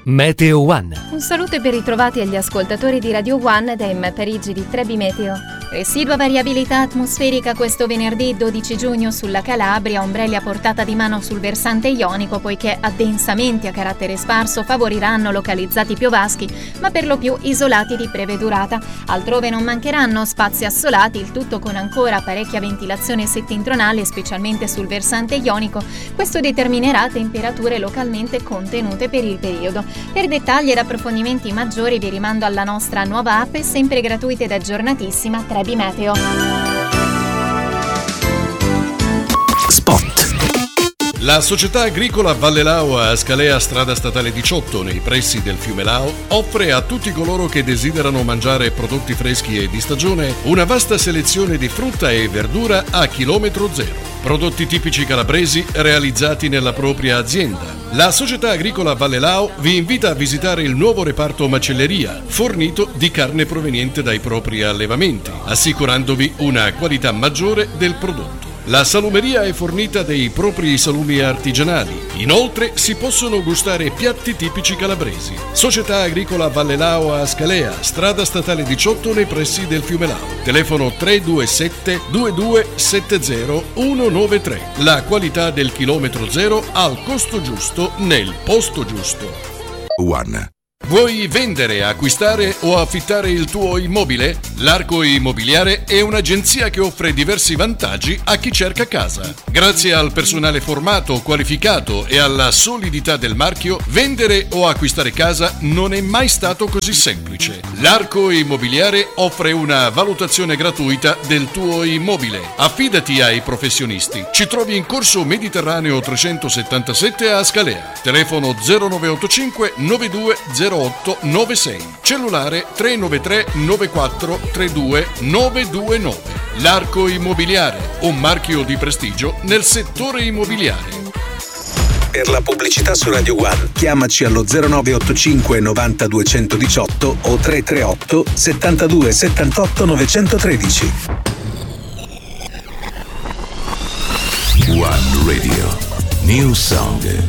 Meteo One. Un saluto e ben ritrovati agli ascoltatori di Radio One da Parigi di Trebi Meteo. Residua variabilità atmosferica questo venerdì 12 giugno sulla Calabria, ombrelli a portata di mano sul versante ionico poiché addensamenti a carattere sparso favoriranno localizzati piovaschi, ma per lo più isolati di breve durata. Altrove non mancheranno spazi assolati, il tutto con ancora parecchia ventilazione settentrionale, specialmente sul versante ionico. Questo determinerà temperature localmente contenute per il periodo. Per dettagli ed approfondimenti maggiori vi rimando alla nostra nuova app, sempre gratuita ed aggiornatissima, Trebi Meteo. Spot. La società agricola Valle Lao a Scalea, strada statale 18, nei pressi del fiume Lao, offre a tutti coloro che desiderano mangiare prodotti freschi e di stagione una vasta selezione di frutta e verdura a chilometro zero. Prodotti tipici calabresi realizzati nella propria azienda. La società agricola Valle Lao vi invita a visitare il nuovo reparto macelleria, fornito di carne proveniente dai propri allevamenti, assicurandovi una qualità maggiore del prodotto. La salumeria è fornita dei propri salumi artigianali. Inoltre si possono gustare piatti tipici calabresi. Società agricola Valle Lao a Scalea, strada statale 18 nei pressi del fiume Lao. Telefono 327 2270 193. La qualità del chilometro zero al costo giusto nel posto giusto. One. Vuoi vendere, acquistare o affittare il tuo immobile? L'Arco Immobiliare è un'agenzia che offre diversi vantaggi a chi cerca casa. Grazie al personale formato, qualificato e alla solidità del marchio, vendere o acquistare casa non è mai stato così semplice. L'Arco Immobiliare offre una valutazione gratuita del tuo immobile. Affidati ai professionisti. Ci trovi in Corso Mediterraneo 377 a Scalea. Telefono 0985 9208 96, cellulare 393 94 32 929. L'Arco Immobiliare, un marchio di prestigio nel settore immobiliare. Per la pubblicità su Radio One chiamaci allo 0985 90 218 o 338 72 78 913. One Radio. New Song.